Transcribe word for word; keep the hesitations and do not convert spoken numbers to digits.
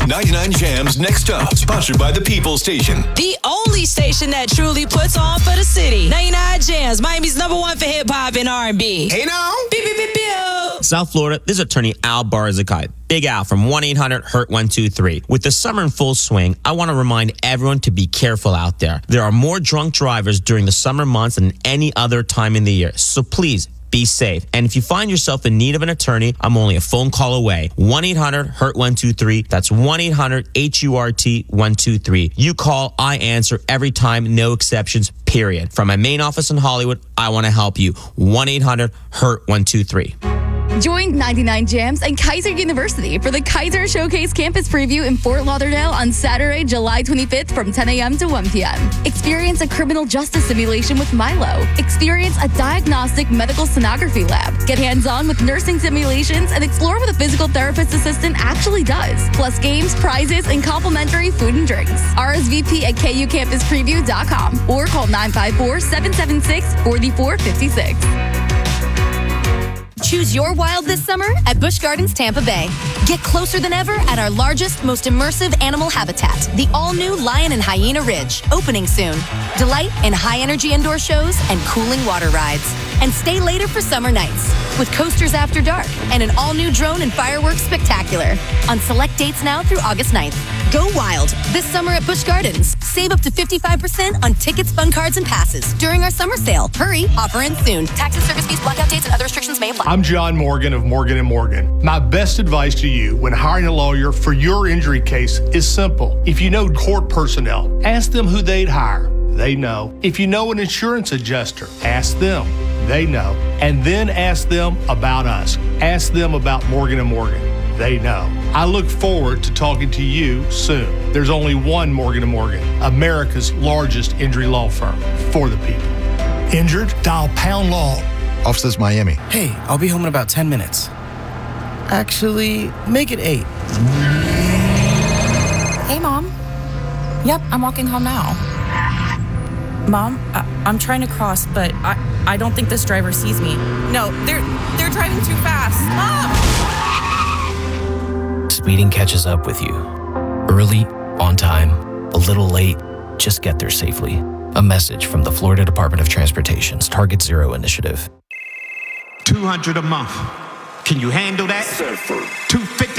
ninety-nine Jams Next Up, sponsored by the People Station. The only station that truly puts on for the city. ninety-nine Jams, Miami's number one for hip-hop and R and B. Hey now. Beep, beep, beep, beep. South Florida, this is attorney Al Barzakai. Big Al from one eight hundred hurt one two three. With the summer in full swing, I want to remind everyone to be careful out there. There are more drunk drivers during the summer months than any other time in the year. So please, be safe. And if you find yourself in need of an attorney, I'm only a phone call away. one eight hundred hurt one two three. That's one eight hundred H U R T one two three. You call, I answer every time, no exceptions, period. From my main office in Hollywood, I want to help you. one eight hundred hurt one two three. Join ninety-nine Jams and Kaiser University for the Kaiser Showcase Campus Preview in Fort Lauderdale on Saturday, July twenty-fifth from ten a.m. to one p.m. Experience a criminal justice simulation with Milo. Experience a diagnostic medical sonography lab. Get hands-on with nursing simulations and explore what a physical therapist assistant actually does. Plus games, prizes, and complimentary food and drinks. R S V P at K U campus preview dot com or call nine five four, seven seven six, four four five six. Choose your wild this summer at Busch Gardens Tampa Bay. Get closer than ever at our largest, most immersive animal habitat, the all-new Lion and Hyena Ridge, opening soon. Delight in high-energy indoor shows and cooling water rides. And stay later for summer nights with coasters after dark and an all-new drone and fireworks spectacular on select dates now through August ninth. Go wild this summer at Busch Gardens. Save up to fifty-five percent on tickets, fun cards, and passes during our summer sale. Hurry, offer ends soon. Taxes, service fees, blackout dates, and other restrictions may apply. I'm John Morgan of Morgan and Morgan. My best advice to you when hiring a lawyer for your injury case is simple. If you know court personnel, ask them who they'd hire. They know. If you know an insurance adjuster, ask them. They know. And then ask them about us. Ask them about Morgan and Morgan. They know. I look forward to talking to you soon. There's only one Morgan and Morgan, America's largest injury law firm for the people. Injured? Dial Pound Law. Offices Miami. Hey, I'll be home in about ten minutes. Actually, make it eight. Hey, Mom. Yep, I'm walking home now. Mom, I- I'm trying to cross, but I, I don't think this driver sees me. No, they're they're driving too fast. Mom! Speeding catches up with you. Early, on time, a little late, just get there safely. A message from the Florida Department of Transportation's Target Zero initiative. two hundred a month. Can you handle that? two fifty